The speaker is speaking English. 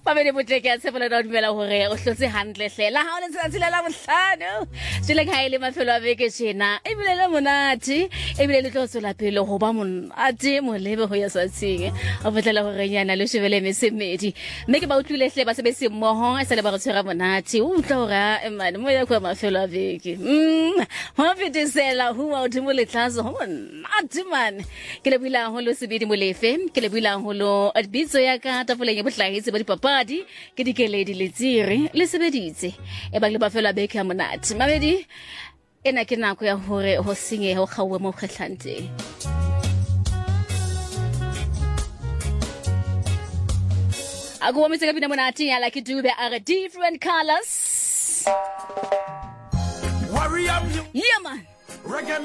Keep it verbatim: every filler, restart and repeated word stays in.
Pamene Botjeke a tshepola da dumela hore o hlotse hantle hlela ha o le tsatsi la bohlano jele ka ile mafelo a beke tjena e bile le monate e bile le tlo tsola pele ho ba monate mo lebe ho ya satsing o fetlela hore nyana le shebele mesemedi mme ke ba utlwile hle ba sebetse mmoho e sale ba re tshwera monate o utla hore emane mo ya kwa mafelo a beke mm ho fetisela ho wa udimo le tlaso ho monate man ke le buila ho lo sebedi mo lefe ke le buila ho lo bitso ya ka tafoleng ya bohlahisi ba dipapa ke dikeledi le tsiri le sebeditse e ba le ba fela beke ya monate mabedi ena ke nako ya hore ho singe ho kgawe mo kgetlhante Ago mo tsega bina monate ya like dube are different colors Warrior yeah man Reggae